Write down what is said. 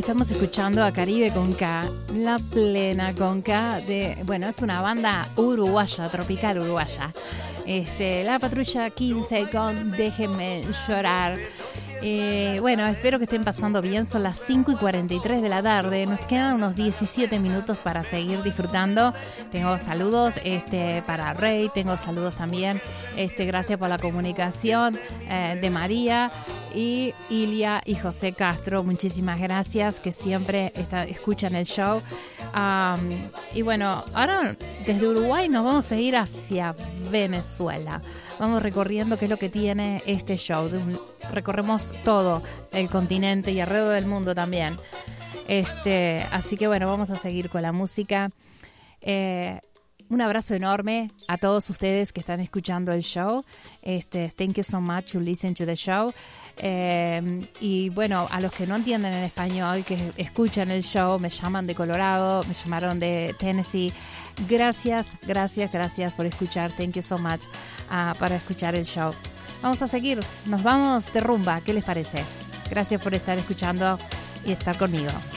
Estamos escuchando a Caribe con K, La Plena con K, es una banda uruguaya, tropical uruguaya. La Patrulla 15 con Déjenme Llorar. Espero que estén pasando bien. Son las 5:43 de la tarde. Nos quedan unos 17 minutos para seguir disfrutando. Tengo saludos para Rey. Tengo saludos también. Gracias por la comunicación de María y Ilia y José Castro. Muchísimas gracias que siempre escuchan el show. Ahora desde Uruguay nos vamos a ir hacia Venezuela. Vamos recorriendo qué es lo que tiene este show. Recorremos todo el continente y alrededor del mundo también. Así que vamos a seguir con la música. Un abrazo enorme a todos ustedes que están escuchando el show. Thank you so much to listen to the show. A los que no entienden en español, que escuchan el show, me llaman de Colorado, me llamaron de Tennessee. Gracias por escuchar. Thank you so much para escuchar el show. Vamos a seguir. Nos vamos de rumba. ¿Qué les parece? Gracias por estar escuchando y estar conmigo.